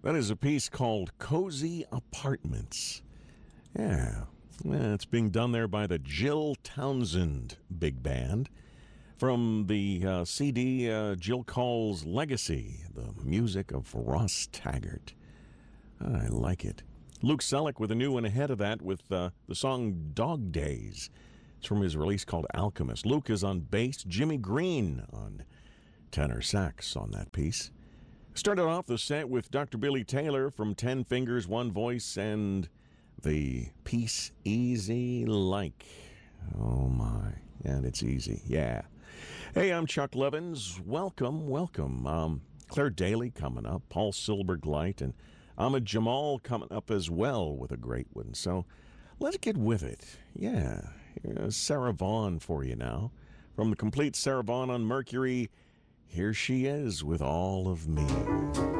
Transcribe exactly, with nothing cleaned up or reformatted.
That is a piece called Cozy Apartments. Yeah, yeah, it's being done there by the Jill Townsend Big Band. From the uh, C D, uh, Jill calls Legacy, the music of Ross Taggart. I like it. Luke Selleck with a new one ahead of that with uh, the song Dog Days. It's from his release called Alchemist. Luke is on bass, Jimmy Green on tenor sax on that piece. Started off the set with Doctor Billy Taylor from Ten Fingers, One Voice, and the piece Easy Like. Oh my, and it's easy, yeah. Hey, I'm Chuck Levins. Welcome, welcome. Um, Claire Daly coming up, Paul Silbergleit, and Ahmed Jamal coming up as well with a great one. So let's get with it. Yeah, here's Sarah Vaughan for you now. From the complete Sarah Vaughan on Mercury, here she is with All of Me.